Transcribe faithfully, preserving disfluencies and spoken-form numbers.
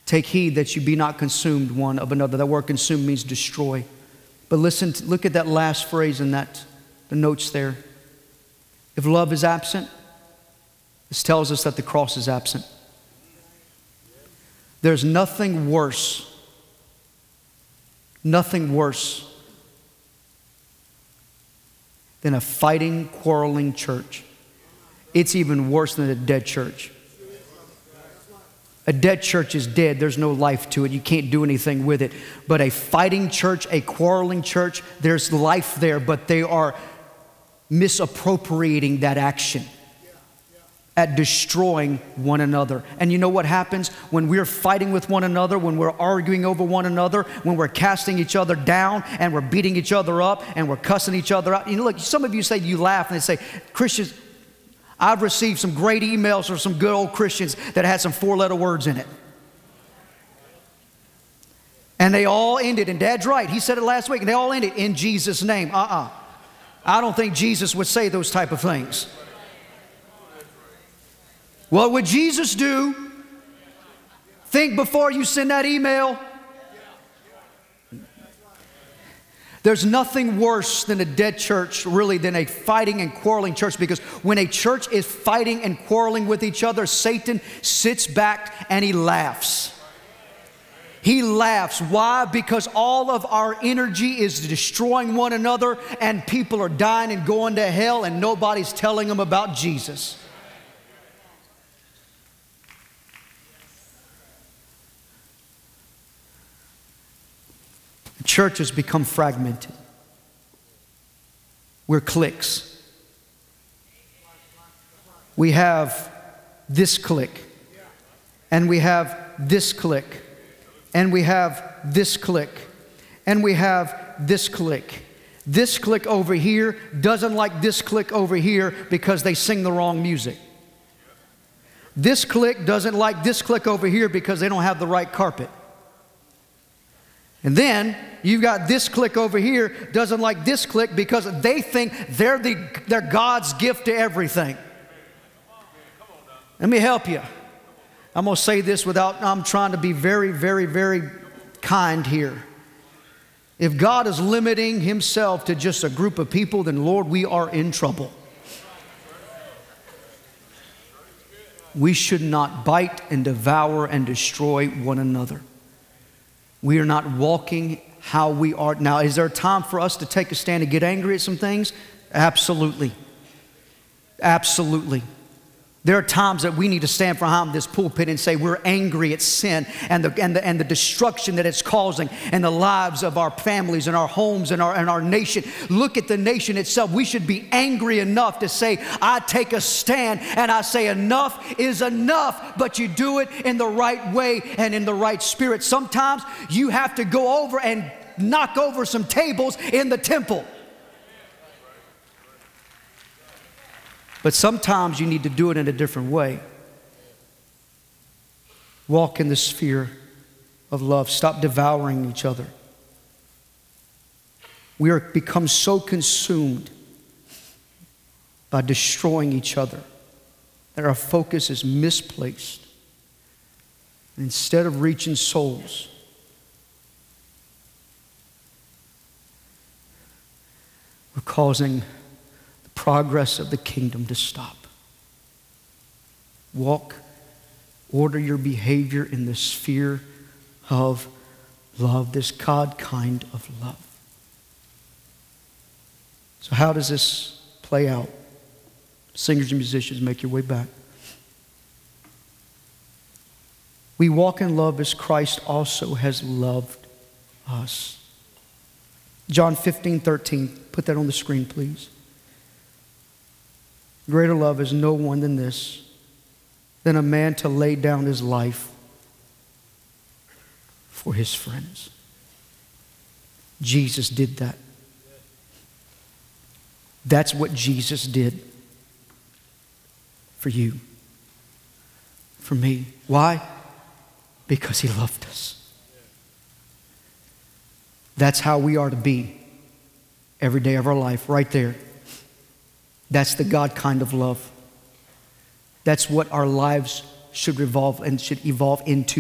Take heed that you be not consumed one of another. That word consume means destroy. But listen, to, look at that last phrase in that, the notes there. If love is absent, this tells us that the cross is absent. There's nothing worse, nothing worse than a fighting, quarreling church. It's even worse than a dead church. A dead church is dead. There's no life to it. You can't do anything with it. But a fighting church, a quarreling church, there's life there, but they are misappropriating that action at destroying one another. And you know what happens when we're fighting with one another, when we're arguing over one another, when we're casting each other down and we're beating each other up and we're cussing each other out? You know, look, some of you say, you laugh and they say, Christians, I've received some great emails from some good old Christians that had some four-letter words in it. And they all ended, and Dad's right, he said it last week, and they all ended in Jesus' name. Uh-uh. I don't think Jesus would say those type of things. What would Jesus do? Think before you send that email. There's nothing worse than a dead church, really, than a fighting and quarreling church, because when a church is fighting and quarreling with each other, Satan sits back and he laughs. He laughs. Why? Because all of our energy is destroying one another, and people are dying and going to hell, and nobody's telling them about Jesus. The church has become fragmented. We're cliques. We have this clique, and we have this clique, and we have this clique, and we have this clique. This clique over here doesn't like this clique over here because they sing the wrong music. This clique doesn't like this clique over here because they don't have the right carpet. And then you've got this clique over here doesn't like this clique because they think they're, the, they're God's gift to everything. Let me help you. I'm going to say this without, I'm trying to be very, very, very kind here. If God is limiting himself to just a group of people, then Lord, we are in trouble. We should not bite and devour and destroy one another. We are not walking how we are. Now, is there a time for us to take a stand and get angry at some things? Absolutely. Absolutely. There are times that we need to stand behind this pulpit and say we're angry at sin and the, and the, and the destruction that it's causing in the lives of our families and our homes and our, and our nation. Look at the nation itself. We should be angry enough to say, I take a stand and I say enough is enough, but you do it in the right way and in the right spirit. Sometimes you have to go over and knock over some tables in the temple. But sometimes you need to do it in a different way. Walk in the sphere of love. Stop devouring each other. We are become so consumed by destroying each other that our focus is misplaced. And instead of reaching souls, we're causing progress of the kingdom to stop. Walk, order your behavior in the sphere of love, this God kind of love. So how does this play out? Singers and musicians, make your way back. We walk in love as Christ also has loved us. John fifteen thirteen, put that on the screen, please. Greater love is no one than this, than a man to lay down his life for his friends. Jesus did that. That's what Jesus did for you, for me. Why? Because he loved us. That's how we are to be every day of our life, right there. That's the God kind of love. That's what our lives should revolve and should evolve into.